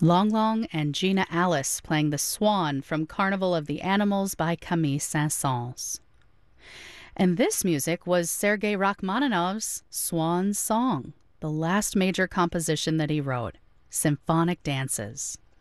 Long Long and Gina Alice playing the Swan from Carnival of the Animals by Camille Saint-Saëns. And this music was Sergei Rachmaninoff's Swan Song, the last major composition that he wrote, Symphonic Dances.